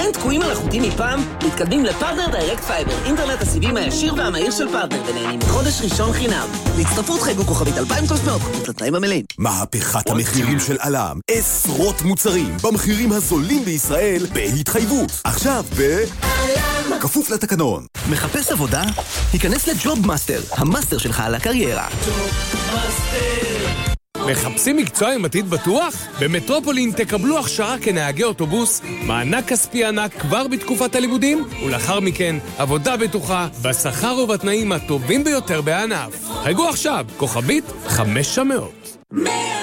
אתם תקועים על החוטים מפעם? מתקדמים לפרטנר דיירקט פייבר, אינטרנט הסיבים הישיר והמהיר של פרטנר, ונהנים מחודש ראשון חינם. להצטרפות חייגו כוכבית 2300, כפוף לתנאים המלאים. מהפכת המחירים של אלם, עשרות מוצרים במחירים הזולים בישראל בהתחייבות. עכשיו כפוף לתקנון. מחפש עבודה? היכנס לג'וב מאסטר, המאסטר שלך על הקריירה. מחפשים מקצוע עם עתיד בטוח? במטרופולין תקבלו הכשרה כנהגי אוטובוס, מענק כספי ענק כבר בתקופת הלימודים, ולאחר מכן עבודה בטוחה, בשכר ובתנאים הטובים ביותר בענף. חייגו עכשיו, כוכבית 500.